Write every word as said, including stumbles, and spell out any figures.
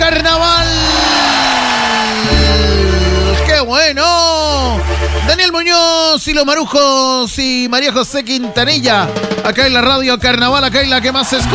Carnaval. ¡Qué bueno! Daniel Muñoz y los Marujos y María José Quintanilla. Acá en la radio Carnaval, acá en la que más se escucha.